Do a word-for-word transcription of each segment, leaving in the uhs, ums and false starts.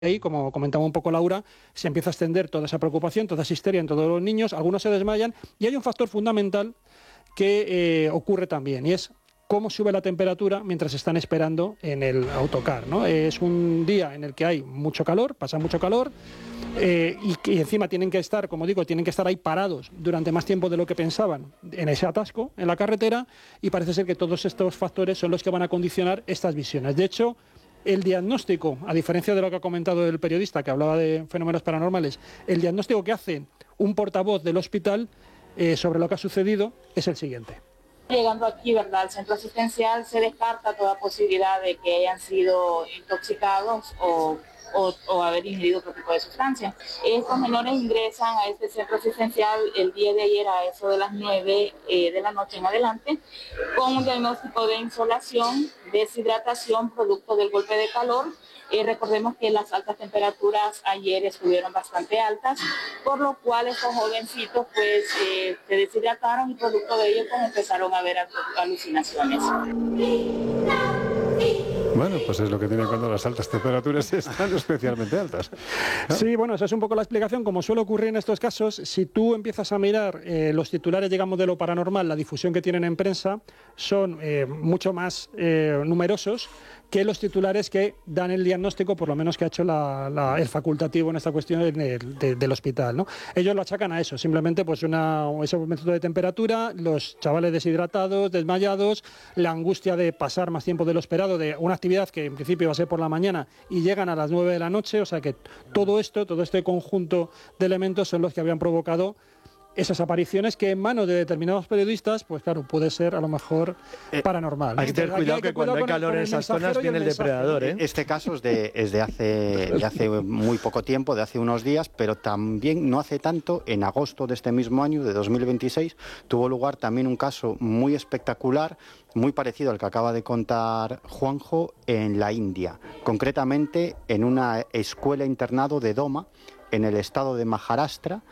ahí, como comentaba un poco Laura, se empieza a extender toda esa preocupación, toda esa histeria en todos los niños, algunos se desmayan, y hay un factor fundamental que eh, ocurre también, y es cómo sube la temperatura mientras están esperando en el autocar, ¿no? Es un día en el que hay mucho calor, pasa mucho calor, eh, y que encima tienen que estar, como digo, tienen que estar ahí parados durante más tiempo de lo que pensaban en ese atasco, en la carretera, y parece ser que todos estos factores son los que van a condicionar estas visiones. De hecho, el diagnóstico, a diferencia de lo que ha comentado el periodista que hablaba de fenómenos paranormales, el diagnóstico que hace un portavoz del hospital eh, sobre lo que ha sucedido es el siguiente. Llegando aquí, ¿verdad?, al centro asistencial, se descarta toda posibilidad de que hayan sido intoxicados o, o, o haber ingerido otro tipo de sustancia. Estos menores ingresan a este centro asistencial el día de ayer a eso de las nueve eh, de la noche en adelante, con un diagnóstico de insolación, deshidratación producto del golpe de calor. Eh, recordemos que las altas temperaturas ayer estuvieron bastante altas, por lo cual estos jovencitos pues eh, se deshidrataron y producto de ello pues empezaron a ver alucinaciones. Bueno, pues es lo que tiene cuando las altas temperaturas están especialmente altas, ¿no? Sí, bueno, esa es un poco la explicación. Como suele ocurrir en estos casos, si tú empiezas a mirar eh, los titulares, digamos, de lo paranormal, la difusión que tienen en prensa, son eh, mucho más eh, numerosos que los titulares que dan el diagnóstico, por lo menos que ha hecho la, la, el facultativo en esta cuestión de, de, del hospital, ¿no? Ellos lo achacan a eso, simplemente pues una, ese aumento de temperatura, los chavales deshidratados, desmayados, la angustia de pasar más tiempo de lo esperado, de una actividad que en principio va a ser por la mañana y llegan a las nueve de la noche, o sea que todo esto, todo este conjunto de elementos son los que habían provocado esas apariciones que en manos de determinados periodistas, pues claro, puede ser a lo mejor eh, paranormal. Hay que tener cuidado hay que, que cuando hay calor en esas zonas viene el, el depredador, ¿eh? Este caso es de, es de, hace, de hace muy poco tiempo, de hace unos días, pero también no hace tanto, en agosto de este mismo año, de dos mil veintiséis, tuvo lugar también un caso muy espectacular, muy parecido al que acaba de contar Juanjo, en la India, concretamente en una escuela internado de Doma, en el estado de Maharashtra,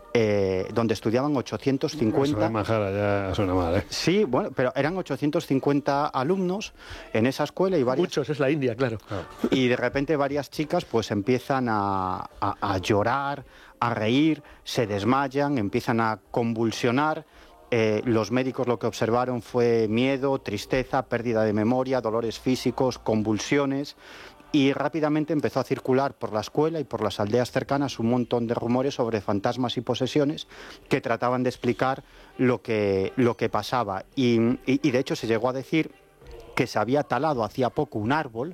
Eh, donde estudiaban ochocientos cincuenta... Eso de Majara ya suena mal, ¿eh? Sí, bueno, pero eran ochocientos cincuenta alumnos en esa escuela y varias... Muchos, es la India, claro. Y de repente varias chicas pues empiezan a, a, a llorar, a reír, se desmayan, empiezan a convulsionar. Eh, los médicos lo que observaron fue miedo, tristeza, pérdida de memoria, dolores físicos, convulsiones... Y rápidamente empezó a circular por la escuela y por las aldeas cercanas un montón de rumores sobre fantasmas y posesiones que trataban de explicar lo que, lo que pasaba. Y, y, y de hecho se llegó a decir que se había talado hacía poco un árbol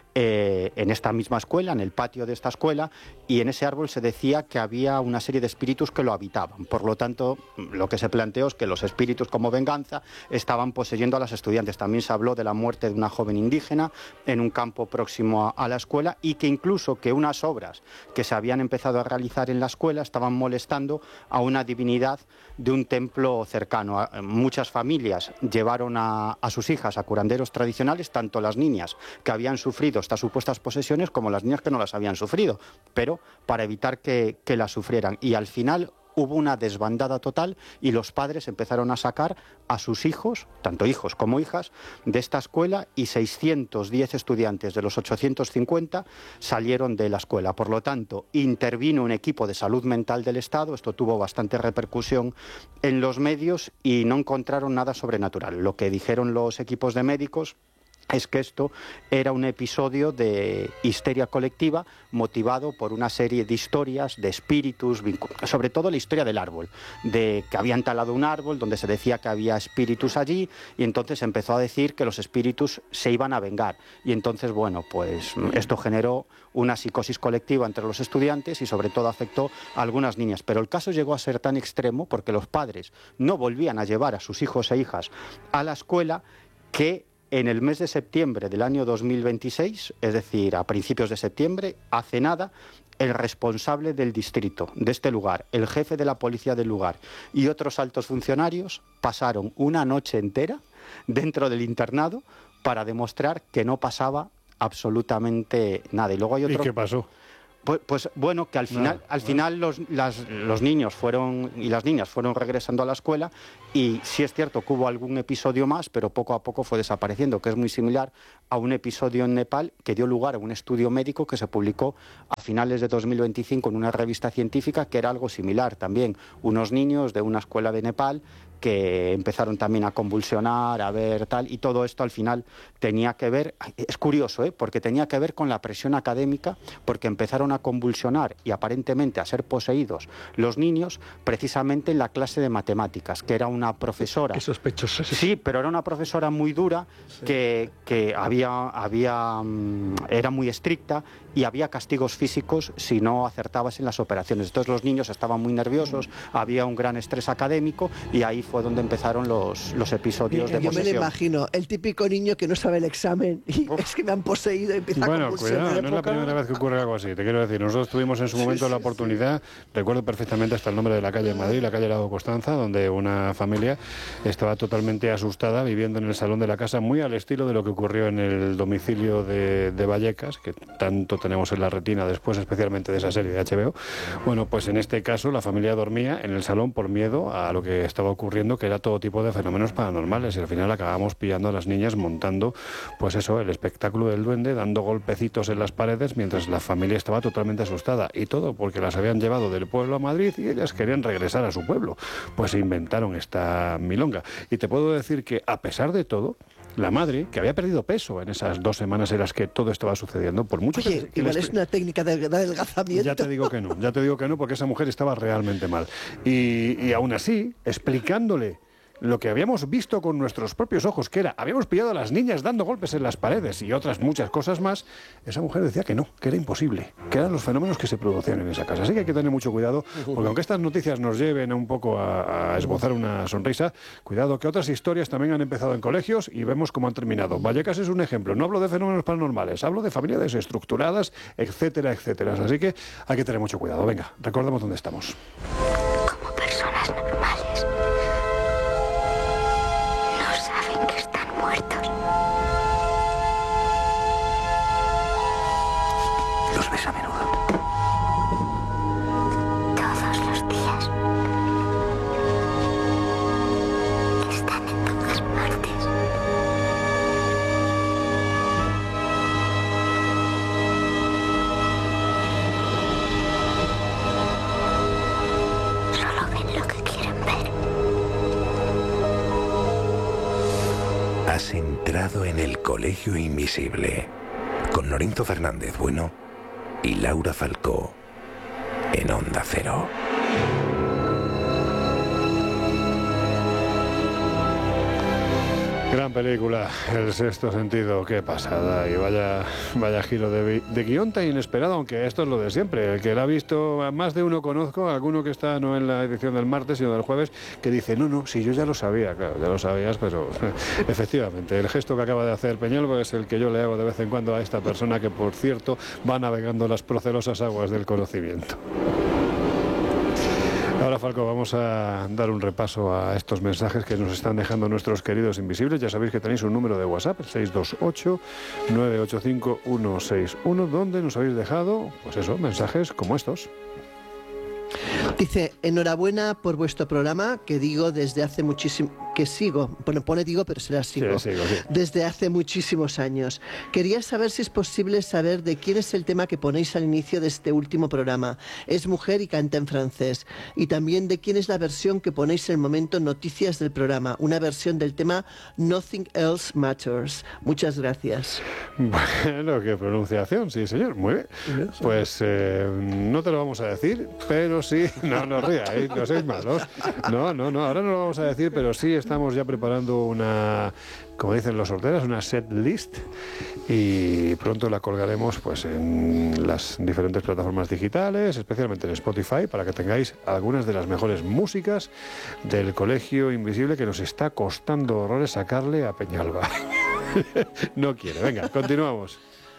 eh, en esta misma escuela, en el patio de esta escuela, y en ese árbol se decía que había una serie de espíritus que lo habitaban. Por lo tanto, lo que se planteó es que los espíritus, como venganza, estaban poseyendo a las estudiantes. También se habló de la muerte de una joven indígena en un campo próximo a, a la escuela, y que incluso que unas obras que se habían empezado a realizar en la escuela estaban molestando a una divinidad de un templo cercano. Muchas familias llevaron a, a sus hijas a curanderos tradicionales, tanto las niñas que habían sufrido estas supuestas posesiones como las niñas que no las habían sufrido, pero para evitar que, que las sufrieran. Y al final hubo una desbandada total y los padres empezaron a sacar a sus hijos, tanto hijos como hijas, de esta escuela, y seiscientos diez estudiantes de los ochocientos cincuenta salieron de la escuela. Por lo tanto, intervino un equipo de salud mental del Estado, esto tuvo bastante repercusión en los medios y no encontraron nada sobrenatural. Lo que dijeron los equipos de médicos es que esto era un episodio de histeria colectiva motivado por una serie de historias, de espíritus, sobre todo la historia del árbol, de que habían talado un árbol donde se decía que había espíritus allí, y entonces empezó a decir que los espíritus se iban a vengar. Y entonces, bueno, pues esto generó una psicosis colectiva entre los estudiantes y sobre todo afectó a algunas niñas. Pero el caso llegó a ser tan extremo porque los padres no volvían a llevar a sus hijos e hijas a la escuela, que en el mes de septiembre del año dos mil veintiséis, es decir, a principios de septiembre, hace nada, el responsable del distrito de este lugar, el jefe de la policía del lugar y otros altos funcionarios pasaron una noche entera dentro del internado para demostrar que no pasaba absolutamente nada. Y luego hay otro... ¿Y qué pasó? Pues, pues bueno, que al final, no, al bueno. final los, las, los niños fueron y las niñas fueron regresando a la escuela, y sí es cierto que hubo algún episodio más, pero poco a poco fue desapareciendo, que es muy similar a un episodio en Nepal que dio lugar a un estudio médico que se publicó a finales de dos mil veinticinco en una revista científica, que era algo similar también. Unos niños de una escuela de Nepal que empezaron también a convulsionar, a ver tal, y todo esto al final tenía que ver, es curioso, ¿eh? porque tenía que ver con la presión académica, porque empezaron a convulsionar y aparentemente a ser poseídos los niños precisamente en la clase de matemáticas, que era una profesora. Qué sospechoso. Sí, pero era una profesora muy dura, sí. que, que había, había, era muy estricta, y había castigos físicos si no acertabas en las operaciones. Entonces los niños estaban muy nerviosos, había un gran estrés académico, y ahí fue donde empezaron los, los episodios Bien, de yo posesión. Yo me lo imagino, el típico niño que no sabe el examen y Uf. es que me han poseído y empieza bueno, a convulsionar. Cuidado, no es la primera vez que ocurre algo así, te quiero decir. Nosotros tuvimos en su momento sí, sí, la oportunidad, sí. recuerdo perfectamente hasta el nombre de la calle en Madrid, la calle Lago Constanza, donde una familia estaba totalmente asustada viviendo en el salón de la casa, muy al estilo de lo que ocurrió en el domicilio de, de Vallecas, que tanto tenemos en la retina después, especialmente de esa serie de H B O. Bueno, pues en este caso la familia dormía en el salón por miedo a lo que estaba ocurriendo, que era todo tipo de fenómenos paranormales, y al final acabamos pillando a las niñas montando, pues eso, el espectáculo del duende, dando golpecitos en las paredes mientras la familia estaba totalmente asustada, y todo porque las habían llevado del pueblo a Madrid y ellas querían regresar a su pueblo. Pues se inventaron esta milonga, y te puedo decir que a pesar de todo, la madre, que había perdido peso en esas dos semanas en las que todo estaba sucediendo, por mucho Oye, que... que igual les... es una técnica de adelgazamiento. Ya te digo que no, ya te digo que no, porque esa mujer estaba realmente mal. Y, y aún así, explicándole lo que habíamos visto con nuestros propios ojos, que era, habíamos pillado a las niñas dando golpes en las paredes y otras muchas cosas más, esa mujer decía que no, que era imposible, que eran los fenómenos que se producían en esa casa. Así que hay que tener mucho cuidado, porque aunque estas noticias nos lleven un poco a, a esbozar una sonrisa, cuidado que otras historias también han empezado en colegios y vemos cómo han terminado. Vallecas es un ejemplo, no hablo de fenómenos paranormales, hablo de familias desestructuradas, etcétera, etcétera. Así que hay que tener mucho cuidado. Venga, recordemos dónde estamos. Como personas normales. Que están muertos. ¿Los ves a menudo? Todos los días. Están en todas partes. Solo ven lo que quieren ver. Has entrado en el Colegio Invisible con Lorenzo Fernández Bueno y Laura Falcó en Onda Cero. Gran película, El sexto sentido, qué pasada, y vaya, vaya giro de, de guión tan inesperado, aunque esto es lo de siempre. El que la ha visto, más de uno conozco, alguno que está no en la edición del martes, sino del jueves, que dice, no, no, si yo ya lo sabía, claro, ya lo sabías, pero efectivamente, el gesto que acaba de hacer Peñalba es el que yo le hago de vez en cuando a esta persona que, por cierto, va navegando las procelosas aguas del conocimiento. Ahora, Falco, vamos a dar un repaso a estos mensajes que nos están dejando nuestros queridos invisibles. Ya sabéis que tenéis un número de WhatsApp, el seis dos ocho, nueve ocho cinco, uno seis uno, donde nos habéis dejado, pues eso, mensajes como estos. Dice, enhorabuena por vuestro programa, que digo desde hace muchísimo, que sigo, bueno, pone digo, pero será sigo, sí, sigo sí. desde hace muchísimos años. Quería saber si es posible saber de quién es el tema que ponéis al inicio de este último programa. Es mujer y canta en francés. Y también de quién es la versión que ponéis en el momento noticias del programa, una versión del tema Nothing Else Matters. Muchas gracias. Bueno, qué pronunciación, sí señor, muy bien. Pues eh, no te lo vamos a decir, pero sí, no nos ríais, no seáis malos. No, no, no, ahora no lo vamos a decir, pero sí estamos ya preparando una, como dicen los sorteros, una set list, y pronto la colgaremos pues en las diferentes plataformas digitales, especialmente en Spotify, para que tengáis algunas de las mejores músicas del Colegio Invisible, que nos está costando horrores sacarle a Peñalba. No quiere. Venga, continuamos.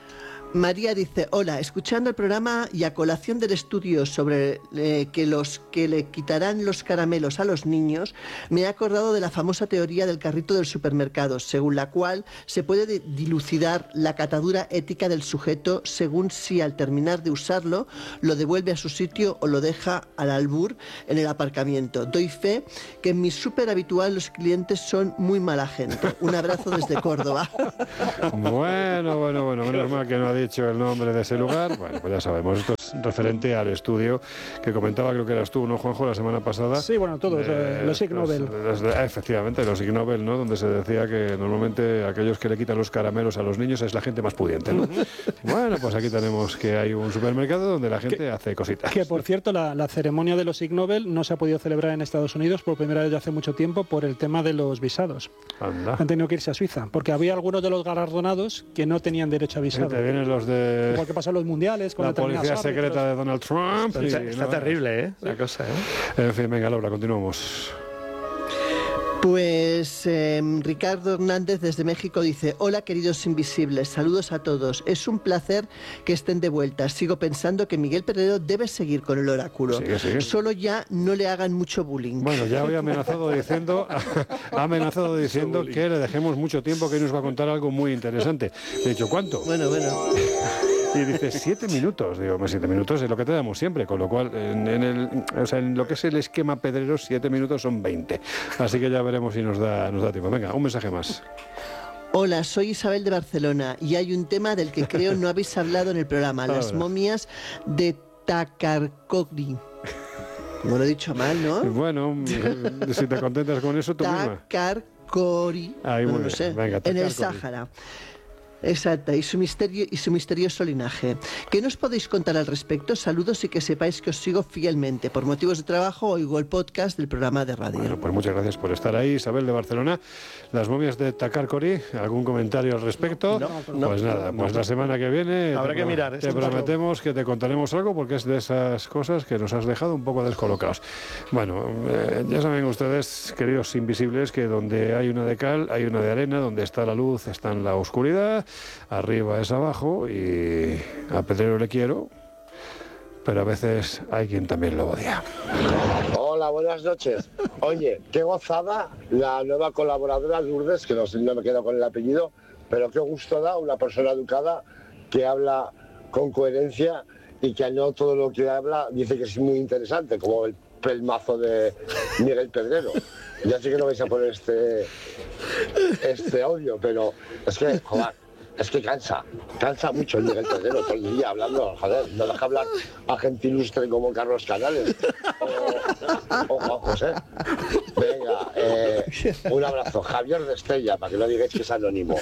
María dice, hola, escuchando el programa y a colación del estudio sobre eh, que los que le quitarán los caramelos a los niños, me he acordado de la famosa teoría del carrito del supermercado, según la cual se puede de- dilucidar la catadura ética del sujeto según si al terminar de usarlo lo devuelve a su sitio o lo deja al albur en el aparcamiento. Doy fe que en mi súper habitual los clientes son muy mala gente. Un abrazo desde Córdoba. Bueno, bueno, bueno, menos mal que no ha dicho el nombre de ese lugar. Bueno, pues ya sabemos, esto es referente al estudio que comentaba, creo que eras tú, ¿no, Juanjo, la semana pasada? Sí, bueno, todos, eh, los Ig Nobel. Los, los, efectivamente, los Ig Nobel, ¿no? Donde se decía que normalmente aquellos que le quitan los caramelos a los niños es la gente más pudiente, ¿no? Bueno, pues aquí tenemos que hay un supermercado donde la gente que, hace cositas. Que, por cierto, la, la ceremonia de los Ig Nobel no se ha podido celebrar en Estados Unidos por primera vez hace mucho tiempo por el tema de los visados. Anda. Han tenido que irse a Suiza, porque había algunos de los galardonados que no tenían derecho a visado. Te vienen los de... Igual que pasó en los mundiales. Con la policía secreta de Donald Trump. Está, y, está no, terrible, ¿eh? La cosa, ¿eh? En fin, venga, Laura, continuamos. Pues eh, Ricardo Hernández desde México dice, hola queridos invisibles, saludos a todos, es un placer que estén de vuelta, sigo pensando que Miguel Pedrero debe seguir con el oráculo, sigue, sigue. Solo ya no le hagan mucho bullying. Bueno, ya había amenazado diciendo, ha amenazado diciendo que le dejemos mucho tiempo, que nos va a contar algo muy interesante. He dicho, ¿cuánto? Bueno, bueno. Y dice, siete minutos. Digo, siete minutos es lo que te damos siempre, con lo cual, en, en, el, o sea, en lo que es el esquema Pedrero, siete minutos son veinte. Así que ya veremos si nos da, nos da tiempo. Venga, un mensaje más. Hola, soy Isabel de Barcelona y hay un tema del que creo no habéis hablado en el programa, las momias de Takarkori. No lo he dicho mal, ¿no? Bueno, si te contentas con eso, tú misma. Takarkori. Ahí, muy no bien. lo sé. Venga, en el Takarkori. Sáhara. Exacto, y su misterio y su misterioso linaje. ¿Qué nos podéis contar al respecto? Saludos y que sepáis que os sigo fielmente. Por motivos de trabajo oigo el podcast del programa de radio. Bueno, pues muchas gracias por estar ahí, Isabel de Barcelona. Las momias de Takarkori, ¿algún comentario al respecto? No, no, pues nada, no, pues no. la semana que viene Habrá te, que mirar, te eso prometemos que te contaremos algo porque es de esas cosas que nos has dejado un poco descolocados. Bueno, eh, ya saben ustedes, queridos invisibles, que donde hay una de cal, hay una de arena, donde está la luz, está en la oscuridad, arriba es abajo, y a Pedrero le quiero, pero a veces hay quien también lo odia. Hola, buenas noches. Oye, qué gozada la nueva colaboradora Lourdes, que no, sé, no me quedo con el apellido, pero qué gusto da una persona educada que habla con coherencia y que no todo lo que habla dice que es muy interesante, como el pelmazo de Miguel Pedrero. Ya sé que no vais a poner este, este audio, pero es que, joder, es que cansa, cansa mucho el Miguel Pedrero todo el día hablando, joder, no deja hablar a gente ilustre como Carlos Canales o, o Juan José. Venga, eh, un abrazo. Javier de Estella, para que no digáis que es anónimo.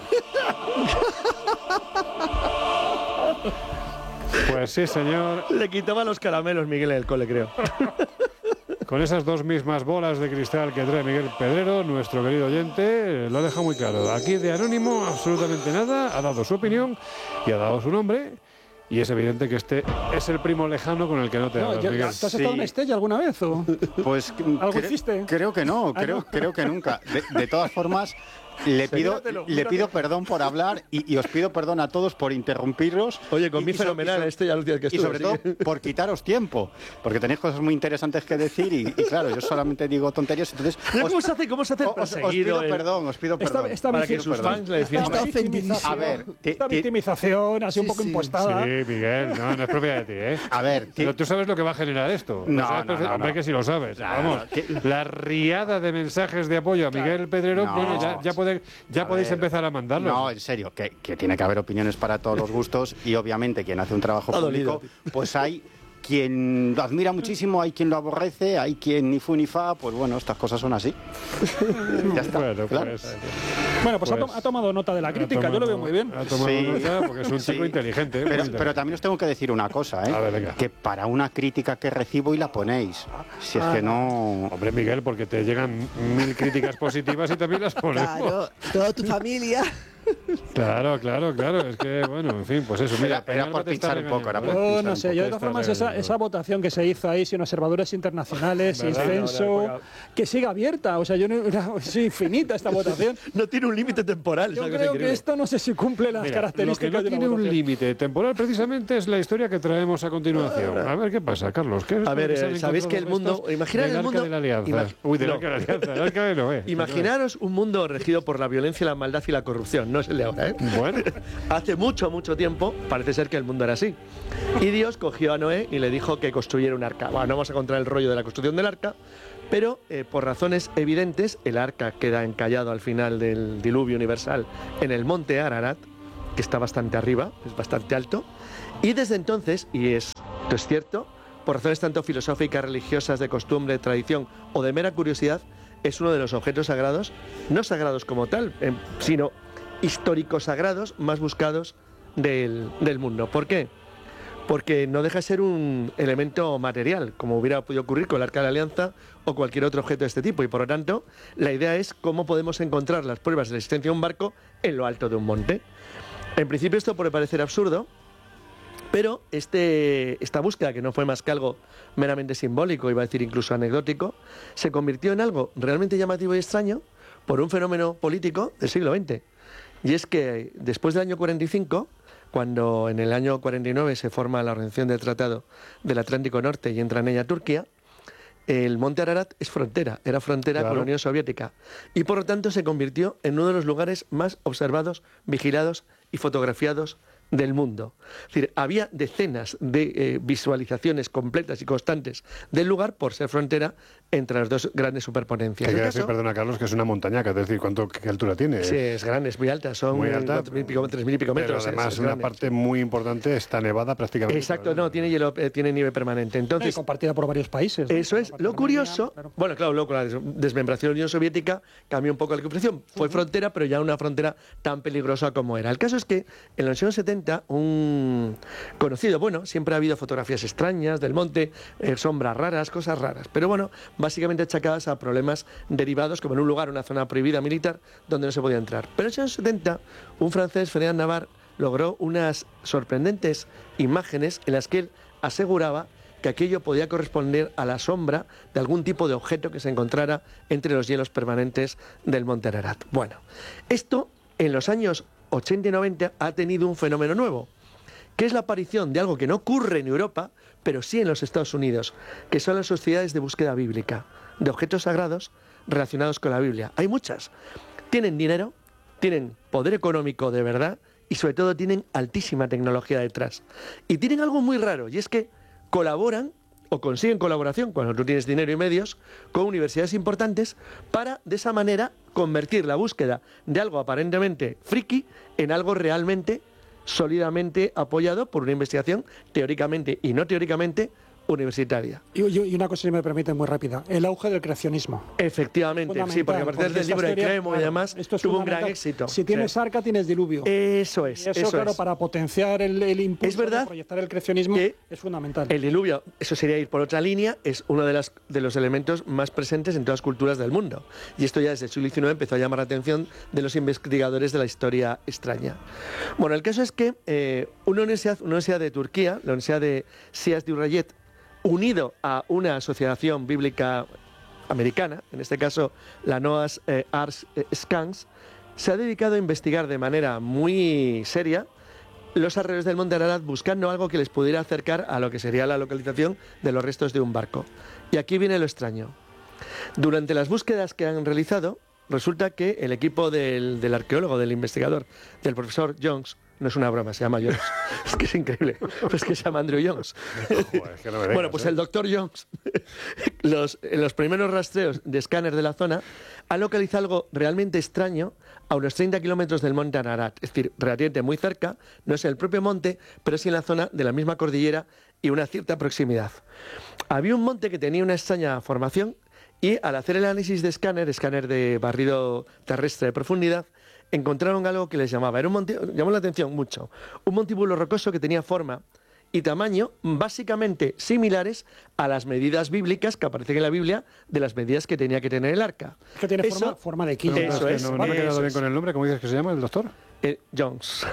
Pues sí, señor. Le quitaba los caramelos, Miguel, en el cole, creo. Con esas dos mismas bolas de cristal que trae Miguel Pedrero, nuestro querido oyente, lo deja muy claro. Aquí de anónimo absolutamente nada, ha dado su opinión y ha dado su nombre. Y es evidente que este es el primo lejano con el que no te No, hablas, ya- Miguel. ¿Te has estado en Estella alguna vez? ¿O? Pues ¿Algo cre- hiciste? creo que no, Ah, creo, ¿no? creo que nunca. De, de todas formas, le pido, Míratelo, le pido perdón por hablar y, y os pido perdón a todos por interrumpirlos. Oye, con Y- mí y so- fenomenal, y so- este ya los días que Y estuve. sobre todo así que- por quitaros tiempo, porque tenéis cosas muy interesantes que decir y, y claro, yo solamente digo tonterías, entonces Mira os, ¿Cómo se hace, cómo se hace el os- os perseguido? pido el- perdón, os pido Esta, perdón. esta Para que victim- sus fans le decían, esta victimización, A ver, ti- esta ti- victimización así un Sí, poco sí. impostada. Sí, Miguel, no, no es propia de ti, ¿eh? A ver, ti- Pero tú sabes lo que va a generar esto. No, Lo sabes no, perfecto- no, Hombre, no. que si lo sabes. Claro, Vamos, ti- la riada de mensajes de apoyo a Miguel Pedrero, No. bueno, ya, ya, puede- ya A podéis ver, empezar a mandarlos. No, en serio, que, que tiene que haber opiniones para todos los gustos y obviamente quien hace un trabajo Ha público, dolido. pues hay quien lo admira muchísimo, hay quien lo aborrece, hay quien ni fu ni fa, pues bueno, estas cosas son así. Ya está. Bueno, claro. pues, Bueno, pues, ha, Pues- to- ha tomado nota de la ha crítica, yo lo veo tomado- muy bien. Ha tomado Sí. nota porque es un chico Sí. inteligente. ¿eh? Muy Pero, inteligente. pero también os tengo que decir una cosa, ¿eh? A ver, venga. Que para una crítica que recibo y la ponéis. Si es que no... Hombre, Miguel, porque te llegan mil críticas positivas y también las ponemos. Claro, toda tu familia. Claro, claro, claro. Es que, bueno, en fin, pues eso. Mira, Era- era Peñalba por te está pinchar un poco, era regañando, por ¿eh? Oh, pinchar no un sé, poco. yo de Te todas está formas esa, regañando. esa votación que se hizo ahí sin observadores internacionales, sin ¿Verdad? censo, que siga abierta, o sea, yo no, es infinita esta votación. No tiene un un límite temporal. Yo creo que esto no sé si cumple las Mira, características lo que no de tiene una un votación. límite temporal precisamente es la historia que traemos a continuación. A ver qué pasa, Carlos. ¿Qué es A lo ver, que se han eh, sabéis que el encontrado mundo... estos Imaginar del el Arca mundo... de la Alianza. Imag- Uy, del no. Arca de la Alianza, el Arca de Noé. Imaginaros un mundo regido por la violencia, la maldad y la corrupción. No es el de ahora, ¿eh? Bueno. Hace mucho, mucho tiempo parece ser que el mundo era así. Y Dios cogió a Noé y le dijo que construyera un arca. Bueno, no vamos a contar el rollo de la construcción del arca, pero eh, por razones evidentes el arca queda encallado al final del diluvio universal en el monte Ararat, que está bastante arriba, es bastante alto, y desde entonces, y es, esto es cierto, por razones tanto filosóficas, religiosas, de costumbre, de tradición o de mera curiosidad, es uno de los objetos sagrados, no sagrados como tal, eh, sino históricos sagrados más buscados del, del mundo. ¿Por qué? Porque no deja de ser un elemento material, como hubiera podido ocurrir con el Arca de la Alianza o cualquier otro objeto de este tipo, y por lo tanto la idea es cómo podemos encontrar las pruebas de la existencia de un barco en lo alto de un monte. En principio esto puede parecer absurdo, pero este, esta búsqueda, que no fue más que algo meramente simbólico, iba a decir incluso anecdótico, se convirtió en algo realmente llamativo y extraño por un fenómeno político del siglo veinte. Y es que después del año cuarenta y cinco, cuando en el año cuarenta y nueve se forma la Organización del Tratado del Atlántico Norte y entra en ella Turquía, el monte Ararat es frontera, era frontera Claro. con la Unión Soviética, y por lo tanto se convirtió en uno de los lugares más observados, vigilados y fotografiados del mundo. Es decir, había decenas de eh, visualizaciones completas y constantes del lugar por ser frontera entre las dos grandes superpotencias. Que El quiere decir, caso- perdona Carlos, que es una montañaca, es decir, ¿cuánto, ¿qué altura tiene? Sí, es grande, es muy alta, son Muy alta, cuatro mil y pico, tres mil y pico Pero metros. es- además es una grande. parte muy importante está nevada prácticamente. Exacto, no, tiene hielo, eh, tiene nieve permanente. Y Entonces, compartida por varios países, ¿no? eso es. Compartida Lo por curioso, Armenia, claro. bueno, claro, luego con la des- desmembración de la Unión Soviética cambió un poco la configuración. Fue frontera, pero ya una frontera tan peligrosa como era. El caso es que en los años setenta, un conocido, bueno, siempre ha habido fotografías extrañas del monte, eh, sombras raras, cosas raras, pero bueno, básicamente achacadas a problemas derivados, como en un lugar, una zona prohibida militar, donde no se podía entrar. Pero en los años setenta, un francés, Ferdinand Navarre, logró unas sorprendentes imágenes en las que él aseguraba que aquello podía corresponder a la sombra de algún tipo de objeto que se encontrara entre los hielos permanentes del monte Ararat. Bueno, esto en los años ochenta y noventa ha tenido un fenómeno nuevo, que es la aparición de algo que no ocurre en Europa, pero sí en los Estados Unidos, que son las sociedades de búsqueda bíblica, de objetos sagrados relacionados con la Biblia. Hay muchas. Tienen dinero, tienen poder económico de verdad y sobre todo tienen altísima tecnología detrás. Y tienen algo muy raro, y es que colaboran o consiguen colaboración, cuando tú tienes dinero y medios, con universidades importantes para, de esa manera, convertir la búsqueda de algo aparentemente friki en algo realmente sólidamente apoyado por una investigación teóricamente y no teóricamente universitaria. Y, y- y una cosa, si me permite, muy rápida. El auge del creacionismo. Efectivamente, sí, porque a partir del esta libro de historia, Cremo y claro, demás esto es tuvo un gran fundamental. éxito. Si tienes Sí. arca, tienes diluvio. Eso es, Y eso, eso claro, es. para potenciar el, el impulso, Es verdad de proyectar el creacionismo, que es fundamental. El diluvio, eso sería ir por otra línea, es uno de, las, de los elementos más presentes en todas las culturas del mundo. Y esto ya desde el siglo diecinueve empezó a llamar la atención de los investigadores de la historia extraña. Bueno, el caso es que eh, una, universidad, una universidad de Turquía, la Universidad de Sias Durrayet, unido a una asociación bíblica americana, en este caso la Noah's eh, Arks eh, Scans, se ha dedicado a investigar de manera muy seria los alrededores del monte Ararat, buscando algo que les pudiera acercar a lo que sería la localización de los restos de un barco. Y aquí viene lo extraño. Durante las búsquedas que han realizado, resulta que el equipo del, del arqueólogo, del investigador, del profesor Jones, no es una broma, se llama Jones, es que es increíble, es que se llama Andrew Jones. Joder, es que no me vengas, Bueno, pues ¿eh? el doctor Jones, los, en los primeros rastreos de escáner de la zona, ha localizado algo realmente extraño a unos treinta kilómetros del monte Ararat, es decir, relativamente muy cerca, no es en el propio monte, pero sí en la zona de la misma cordillera y una cierta proximidad. Había un monte que tenía una extraña formación y al hacer el análisis de escáner, escáner de barrido terrestre de profundidad, encontraron algo que les llamaba, era un monte, llamó la atención mucho, un montículo rocoso que tenía forma y tamaño básicamente similares a las medidas bíblicas que aparecen en la Biblia de las medidas que tenía que tener el arca. Es que tiene forma, forma de quilla. No, Eso es es, que no, no me he quedado eso bien es. con el nombre. ¿Cómo dices que se llama el doctor? Eh, Jones.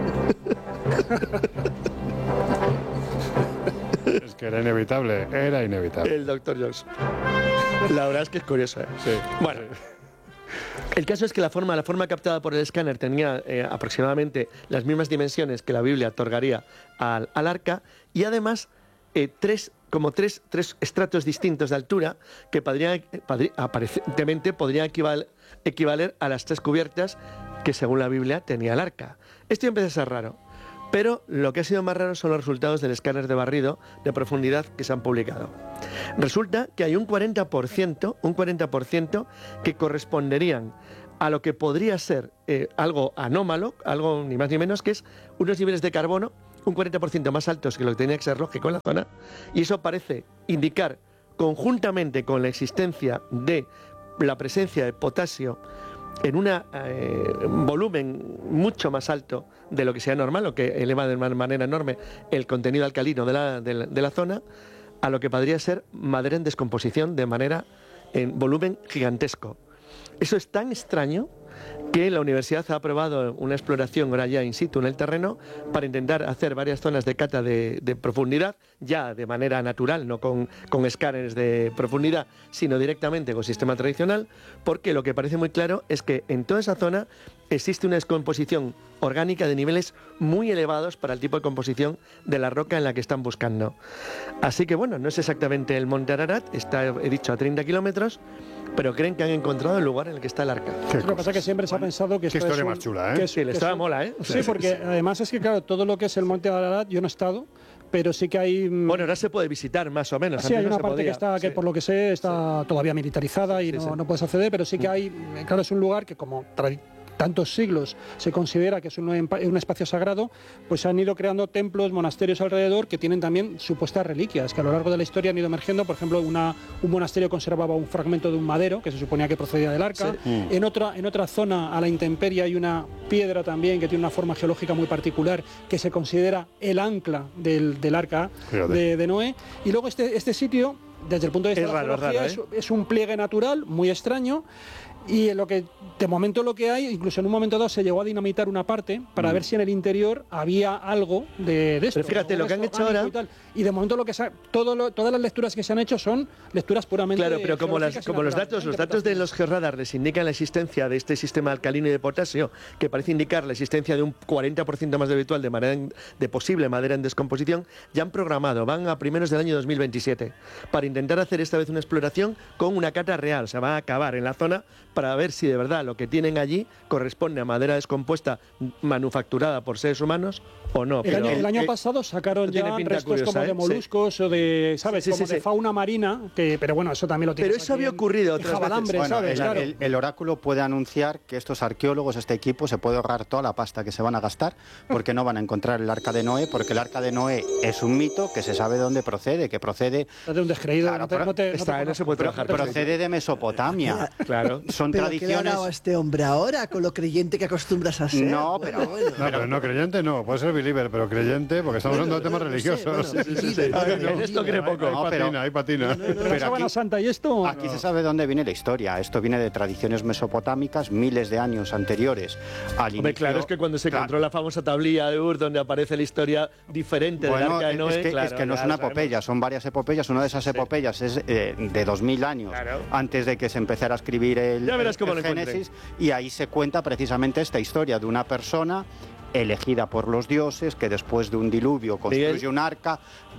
Es que era inevitable, era inevitable. El doctor Jones. La verdad es que es curioso, ¿eh? Sí. Bueno, El caso es que la forma, la forma captada por el escáner tenía eh, aproximadamente las mismas dimensiones que la Biblia otorgaría al, al arca, y además eh, tres, como tres, tres estratos distintos de altura que podrían, podría, aparentemente podrían equival, equivaler a las tres cubiertas que según la Biblia tenía el arca. Esto empieza a ser raro. Pero lo que ha sido más raro son los resultados del escáner de barrido de profundidad que se han publicado. Resulta que hay un cuarenta por ciento, un cuarenta por ciento que corresponderían a lo que podría ser eh, algo anómalo, algo ni más ni menos, que es unos niveles de carbono un cuarenta por ciento más altos que lo que tenía que ser lógico en la zona, y eso parece indicar, conjuntamente con la existencia de la presencia de potasio en un eh, volumen mucho más alto de lo que sea normal, lo que eleva de manera enorme el contenido alcalino de la, de la, de la zona, a lo que podría ser madera en descomposición de manera, en volumen gigantesco. Eso es tan extraño que la universidad ha aprobado una exploración ahora ya in situ en el terreno para intentar hacer varias zonas de cata de, de profundidad, ya de manera natural, no con, con escáneres de profundidad, sino directamente con sistema tradicional, porque lo que parece muy claro es que en toda esa zona existe una descomposición orgánica de niveles muy elevados para el tipo de composición de la roca en la que están buscando. Así que bueno, no es exactamente el Monte Ararat, está, he dicho, a treinta kilómetros, pero creen que han encontrado el lugar en el que está el arca. Lo que pasa es que siempre se ha pensado que esto Qué historia es un, más chula, ¿eh? que es, Sí, la que historia es un- mola, ¿eh? Sí, porque además es que, claro, todo lo que es el Monte Ararat, yo no he estado, pero sí que hay... mm, Bueno, ahora se puede visitar más o menos. sí, antes hay no una se parte podía. que está, que Sí. por lo que sé, está todavía militarizada y Sí, no, sí. no puedes acceder, pero sí que hay, eh, claro, es un lugar que como tradi- tantos siglos se considera que es un, empa- un espacio sagrado, pues se han ido creando templos, monasterios alrededor que tienen también supuestas reliquias, que a lo largo de la historia han ido emergiendo. Por ejemplo, una, un monasterio conservaba un fragmento de un madero que se suponía que procedía del arca. Sí. En, otra, en otra zona, a la intemperie, hay una piedra también que tiene una forma geológica muy particular que se considera el ancla del, del arca Fíjate. de, de Noé. Y luego este, este sitio, desde el punto de vista Es de la raro, geología, raro, es, es un pliegue natural muy extraño. Y en lo que de momento lo que hay, incluso en un momento dado se llegó a dinamitar una parte para Mm. ver si en el interior había algo de, de esto. Pero fíjate, algo lo que han de esto hecho orgánico ahora- Y, tal. Y de momento lo que se ha- todo lo- todas las lecturas que se han hecho son lecturas puramente Claro, pero como, las, geológicas y como los naturales, datos, ¿no? los datos de los georradar les indican la existencia de este sistema alcalino y de potasio, que parece indicar la existencia de un cuarenta por ciento más de habitual de, madera en- de posible madera en descomposición, ya han programado, van a primeros del año dos mil veintisiete, para intentar hacer esta vez una exploración con una cata real. Se va a acabar en la zona para ver si de verdad lo que tienen allí corresponde a madera descompuesta manufacturada por seres humanos o no. El pero- año, el año eh, pasado sacaron tiene ya pinta restos curiosa, como ¿eh? de moluscos o de, ¿sabes? Sí, sí, como sí, de sí. fauna marina, que, pero bueno, eso también lo tienes Pero eso aquí había en- ocurrido en otras Jabalambre, veces. Bueno, ¿sabes? el, Claro. el- el oráculo puede anunciar que estos arqueólogos, este equipo, se puede ahorrar toda la pasta que se van a gastar porque no van a encontrar el arca de Noé, porque el arca de Noé es un mito que se sabe de dónde procede, que procede, Estás de un descreído, Claro, no te, pero no te- no te está, no conozco. se puede trabajar. procede de Mesopotamia. Claro. Son ¿Pero qué le ha tradiciones. dado a este hombre ahora, con lo creyente que acostumbras a ser? No, Bueno, pero- bueno. No, pero no creyente no, puede ser believer, pero creyente, porque estamos hablando de temas no sé, religiosos. bueno, sí, sí, sí. Ay, Bueno, no. esto cree poco. Ahí No, pero- patina, ahí patina. Pero la Pero sábana aquí- santa y esto... Aquí se sabe dónde viene la historia. Esto viene de tradiciones mesopotámicas, miles de años anteriores al Hombre, inicio. claro, es que cuando se Claro. encontró la famosa tablilla de Ur, donde aparece la historia diferente del Bueno, Arca de es Noé, que, claro, es que no es ya una lo sabemos. epopeya, son varias epopeyas. Una de esas epopeyas es eh, de dos mil años, Claro. antes de que se empezara a escribir el, Ya verás el- cómo el lo encuentre. Génesis, y ahí se cuenta precisamente esta historia de una persona elegida por los dioses que después de un diluvio construye Miguel. un arca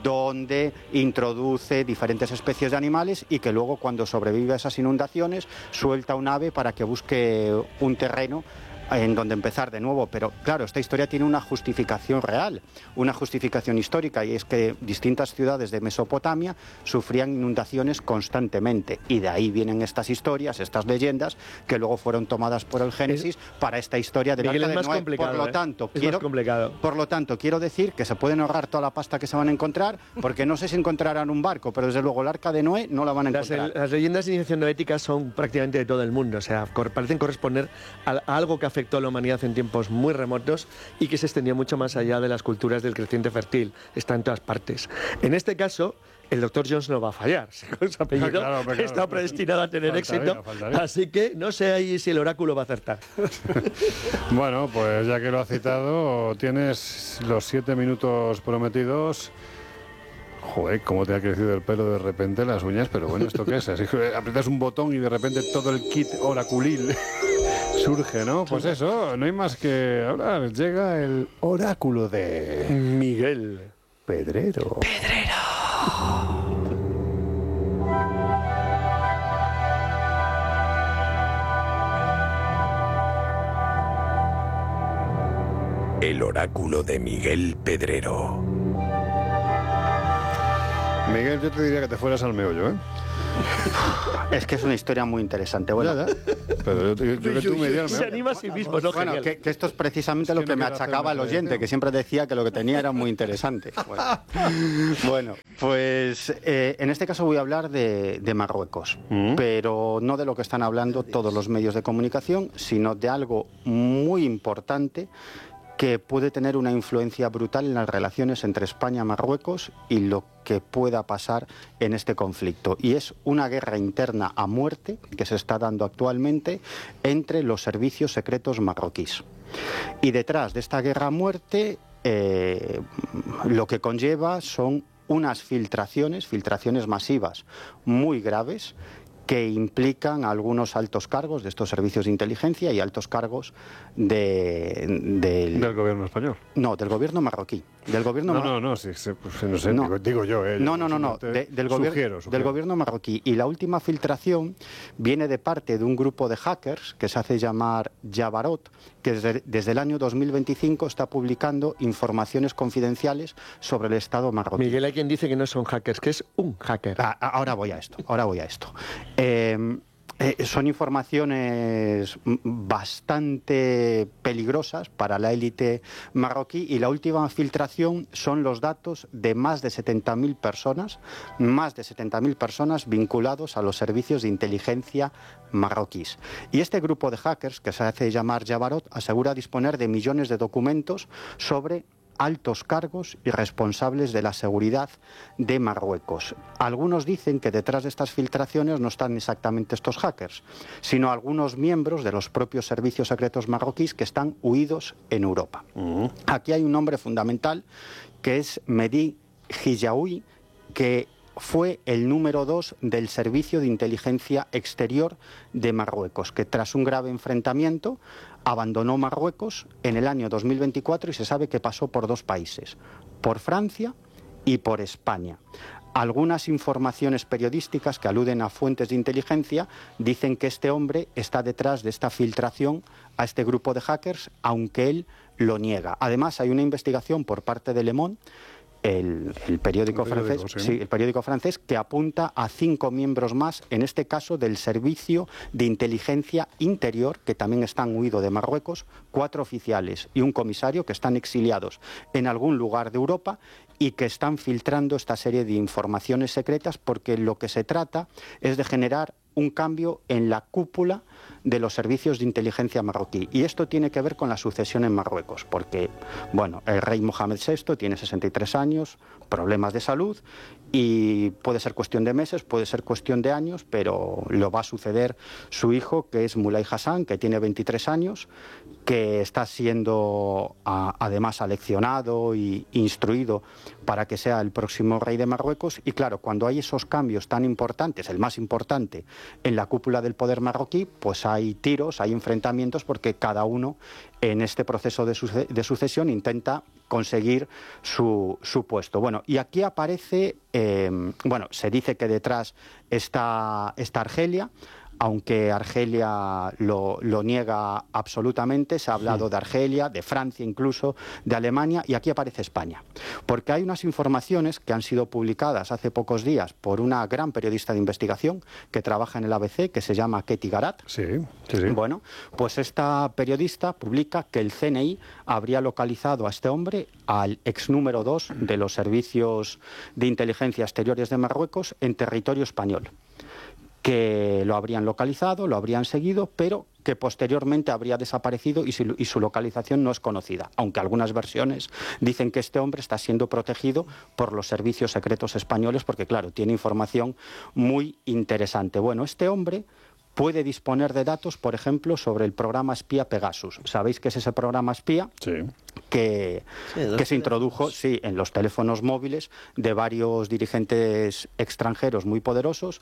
donde introduce diferentes especies de animales y que luego, cuando sobrevive a esas inundaciones, suelta un ave para que busque un terreno en donde empezar de nuevo. Pero claro, esta historia tiene una justificación real, una justificación histórica, y es que distintas ciudades de Mesopotamia sufrían inundaciones constantemente, y de ahí vienen estas historias, estas leyendas, que luego fueron tomadas por el Génesis para esta historia del Miguel, Arca es de más Noé. complicado, Por lo ¿eh? tanto, Es quiero, más complicado. por lo tanto, quiero decir que se pueden ahorrar toda la pasta que se van a encontrar, porque no sé si encontrarán un barco, pero desde luego el Arca de Noé no la van a Las, encontrar. las leyendas de iniciación noética son prácticamente de todo el mundo, o sea, cor- parecen corresponder a, a algo que afectó a la humanidad en tiempos muy remotos y que se extendió mucho más allá de las culturas del creciente fértil. Está en todas partes. En este caso, el doctor Jones no va a fallar. Con su apellido Claro, hombre, claro. está predestinado a tener Faltaría, éxito. faltaría. Así que no sé ahí si el oráculo va a acertar. Bueno, pues ya que lo ha citado, tienes los siete minutos prometidos. Joder, cómo te ha crecido el pelo de repente, las uñas, pero bueno, ¿esto qué es? Así que aprietas un botón y de repente todo el kit oraculil surge, ¿no? Pues eso, no hay más que hablar. Llega el oráculo de Miguel Pedrero. Pedrero. El oráculo de Miguel Pedrero. Miguel, yo te diría que te fueras al meollo, ¿eh? Es que es una historia muy interesante. Bueno, ya, ya. Pero yo, yo, yo que tú me dirías, se anima a sí mismo, ¿no? Bueno, que, que esto es precisamente Es lo que que no me quiero achacaba el hacerme oyente, reacción. que siempre decía que lo que tenía era muy interesante. Bueno, bueno pues eh, en este caso voy a hablar de, de Marruecos, Mm. pero no de lo que están hablando todos los medios de comunicación, sino de algo muy importante que puede tener una influencia brutal en las relaciones entre España y Marruecos y lo que pueda pasar en este conflicto. Y es una guerra interna a muerte que se está dando actualmente entre los servicios secretos marroquíes. Y detrás de esta guerra a muerte, eh, lo que conlleva son unas filtraciones, filtraciones masivas muy graves, que implican a algunos altos cargos de estos servicios de inteligencia y altos cargos de, del, del gobierno español. No, del gobierno marroquí. Del gobierno No, mar... no, no, sí, sí, pues, no sé, No. digo, digo yo, ¿eh? No, no, no, no, Simplemente de- del, gobier- sugiero, del sugiero. gobierno marroquí. Y la última filtración viene de parte de un grupo de hackers que se hace llamar Jabarot, que desde, desde el año dos mil veinticinco está publicando informaciones confidenciales sobre el Estado marroquí. Miguel, hay quien dice que no son hackers, que es un hacker. Ah, ah, ahora voy a esto, ahora voy a esto. Eh, eh, son informaciones mm, bastante peligrosas para la élite marroquí y la última filtración son los datos de más de setenta mil personas, más de setenta mil personas vinculados a los servicios de inteligencia marroquíes. Y este grupo de hackers, que se hace llamar Jabarot, asegura disponer de millones de documentos sobre altos cargos y responsables de la seguridad de Marruecos. Algunos dicen que detrás de estas filtraciones no están exactamente estos hackers, sino algunos miembros de los propios servicios secretos marroquíes que están huidos en Europa. Uh-huh. Aquí hay un nombre fundamental que es Mehdi Hijaoui, que fue el número dos del Servicio de Inteligencia Exterior de Marruecos, que tras un grave enfrentamiento abandonó Marruecos en el año dos mil veinticuatro y se sabe que pasó por dos países, por Francia y por España. Algunas informaciones periodísticas que aluden a fuentes de inteligencia dicen que este hombre está detrás de esta filtración a este grupo de hackers, aunque él lo niega. Además, hay una investigación por parte de Le Monde, El, el, periódico el periódico francés, sí. sí, el periódico francés, que apunta a cinco miembros más, en este caso del Servicio de Inteligencia Interior, que también están huidos de Marruecos, cuatro oficiales y un comisario que están exiliados en algún lugar de Europa y que están filtrando esta serie de informaciones secretas, porque lo que se trata es de generar un cambio en la cúpula de los servicios de inteligencia marroquí. Y esto tiene que ver con la sucesión en Marruecos, porque, bueno, el rey Mohamed sexto tiene sesenta y tres años, problemas de salud, y puede ser cuestión de meses, puede ser cuestión de años, pero lo va a suceder su hijo, que es Moulay Hassan, que tiene veintitrés años, que está siendo a, además aleccionado y instruido para que sea el próximo rey de Marruecos. Y claro, cuando hay esos cambios tan importantes, el más importante en la cúpula del poder marroquí, pues hay tiros, hay enfrentamientos, porque cada uno en este proceso de, suce de sucesión intenta conseguir su, su puesto. Bueno, y aquí aparece, eh, bueno, se dice que detrás está, está Argelia, aunque Argelia lo, lo niega absolutamente. Se ha hablado de Argelia, de Francia incluso, de Alemania, y aquí aparece España. Porque hay unas informaciones que han sido publicadas hace pocos días por una gran periodista de investigación que trabaja en el A B C, que se llama Ketty Garat. Sí, sí, sí. Bueno, pues esta periodista publica que el C N I habría localizado a este hombre, al ex número dos de los servicios de inteligencia exteriores de Marruecos, en territorio español, que lo habrían localizado, lo habrían seguido, pero que posteriormente habría desaparecido y su, y su localización no es conocida, aunque algunas versiones dicen que este hombre está siendo protegido por los servicios secretos españoles porque, claro, tiene información muy interesante. Bueno, este hombre puede disponer de datos, por ejemplo, sobre el programa espía Pegasus. ¿Sabéis qué es ese programa espía? Sí. Que, sí, que se introdujo sí, en los teléfonos móviles de varios dirigentes extranjeros muy poderosos,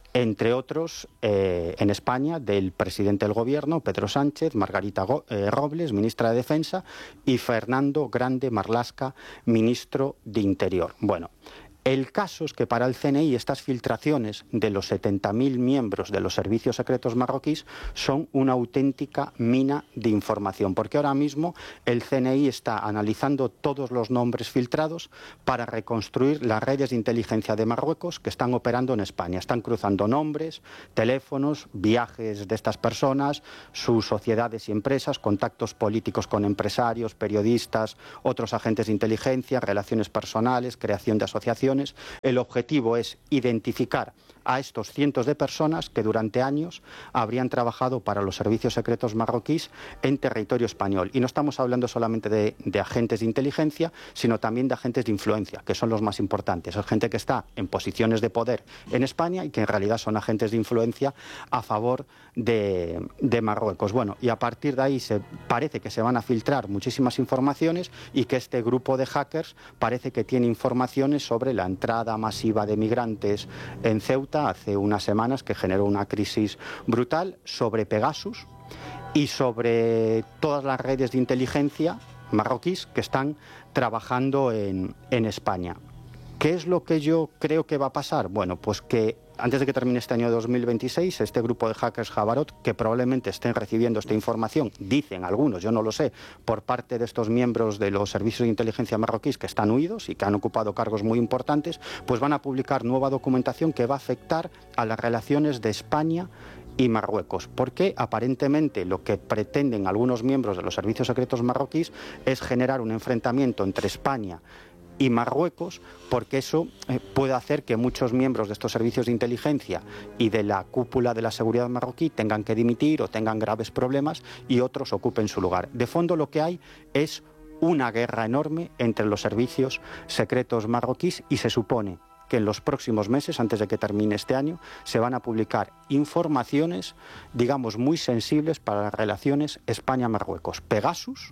entre otros, eh, en España, del presidente del Gobierno, Pedro Sánchez, Margarita Go eh, Robles, ministra de Defensa, y Fernando Grande Marlaska, ministro de Interior. Bueno, el caso es que para el C N I estas filtraciones de los setenta mil miembros de los servicios secretos marroquíes son una auténtica mina de información, porque ahora mismo el C N I está analizando todos los nombres filtrados para reconstruir las redes de inteligencia de Marruecos que están operando en España. Están cruzando nombres, teléfonos, viajes de estas personas, sus sociedades y empresas, contactos políticos con empresarios, periodistas, otros agentes de inteligencia, relaciones personales, creación de asociaciones. El objetivo es identificar a estos cientos de personas que durante años habrían trabajado para los servicios secretos marroquíes en territorio español. Y no estamos hablando solamente de, de agentes de inteligencia, sino también de agentes de influencia, que son los más importantes. Es gente que está en posiciones de poder en España y que en realidad son agentes de influencia a favor de, de Marruecos. Bueno, y a partir de ahí se, parece que se van a filtrar muchísimas informaciones y que este grupo de hackers parece que tiene informaciones sobre la entrada masiva de migrantes en Ceuta hace unas semanas, que generó una crisis brutal, sobre Pegasus y sobre todas las redes de inteligencia marroquíes que están trabajando en, en España. ¿Qué es lo que yo creo que va a pasar? Bueno, pues que antes de que termine este año dos mil veintiséis, este grupo de hackers Jabarot, que probablemente estén recibiendo esta información, dicen algunos, yo no lo sé, por parte de estos miembros de los servicios de inteligencia marroquíes que están huidos y que han ocupado cargos muy importantes, pues van a publicar nueva documentación que va a afectar a las relaciones de España y Marruecos, porque aparentemente lo que pretenden algunos miembros de los servicios secretos marroquíes es generar un enfrentamiento entre España y Marruecos, porque eso eh, puede hacer que muchos miembros de estos servicios de inteligencia y de la cúpula de la seguridad marroquí tengan que dimitir o tengan graves problemas y otros ocupen su lugar. De fondo lo que hay es una guerra enorme entre los servicios secretos marroquíes y se supone que en los próximos meses, antes de que termine este año, se van a publicar informaciones, digamos, muy sensibles para las relaciones España-Marruecos. Pegasus,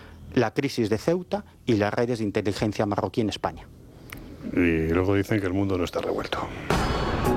la crisis de Ceuta y las redes de inteligencia marroquí en España. Y luego dicen que el mundo no está revuelto.